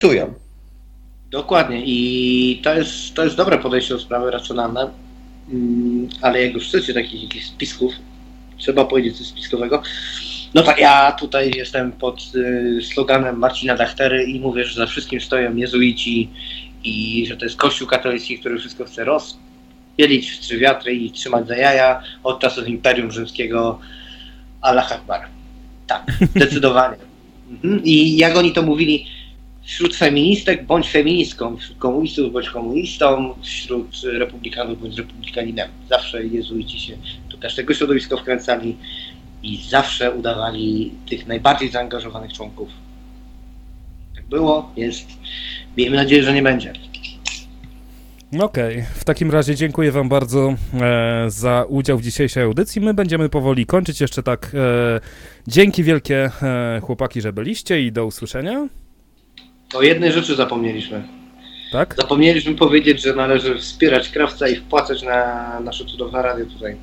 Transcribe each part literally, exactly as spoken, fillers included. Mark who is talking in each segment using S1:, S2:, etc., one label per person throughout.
S1: czują.
S2: Dokładnie i to jest, to jest dobre podejście do sprawy, racjonalne, mm, ale jak już chcecie takich jakichś spisków, trzeba powiedzieć coś spiskowego, no tak ja tutaj jestem pod y, sloganem Marcina Dachtery i mówię, że za wszystkim stoją jezuici i że to jest Kościół katolicki, który wszystko chce rozpielić w trzy wiatry i trzymać za jaja od czasów Imperium Rzymskiego. Allah Akbar. Tak, zdecydowanie. Mhm. I jak oni to mówili, wśród feministek bądź feministką, wśród komunistów bądź komunistą, wśród republikanów bądź republikaninem. Zawsze jezuici się do każdego środowiska wkręcali i zawsze udawali tych najbardziej zaangażowanych członków. Tak było, jest. Miejmy nadzieję, że nie będzie.
S3: Okej, okay. W takim razie dziękuję wam bardzo e, za udział w dzisiejszej audycji. My będziemy powoli kończyć. Jeszcze tak e, dzięki wielkie e, chłopaki, że byliście i do usłyszenia.
S2: O jednej rzeczy zapomnieliśmy.
S3: Tak?
S2: Zapomnieliśmy powiedzieć, że należy wspierać Krawca i wpłacać na nasze cudowne radio tutaj.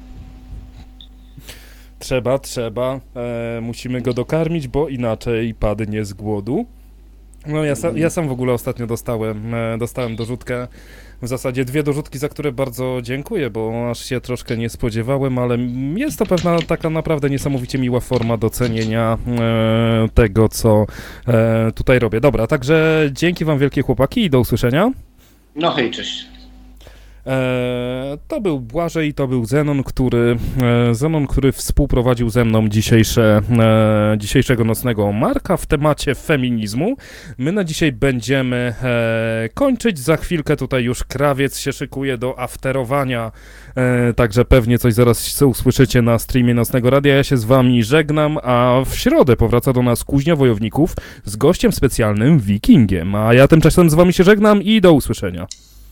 S3: Trzeba, trzeba. E, musimy go dokarmić, bo inaczej padnie z głodu. No ja, sa, ja sam w ogóle ostatnio dostałem, e, dostałem dorzutkę, w zasadzie dwie dorzutki, za które bardzo dziękuję, bo aż się troszkę nie spodziewałem, ale jest to pewna taka naprawdę niesamowicie miła forma docenienia e, tego, co e, tutaj robię. Dobra, także dzięki wam wielkie chłopaki i do usłyszenia.
S2: No hej, cześć.
S3: E, to był Błażej, to był Zenon, który e, Zenon, który współprowadził ze mną dzisiejsze, e, dzisiejszego nocnego Marka w temacie feminizmu. My na dzisiaj będziemy e, kończyć. Za chwilkę tutaj już Krawiec się szykuje do afterowania, e, także pewnie coś zaraz usłyszycie na streamie Nocnego Radia. Ja się z wami żegnam, a w środę powraca do nas Kuźnia Wojowników z gościem specjalnym Wikingiem. A ja tymczasem z wami się żegnam i do usłyszenia.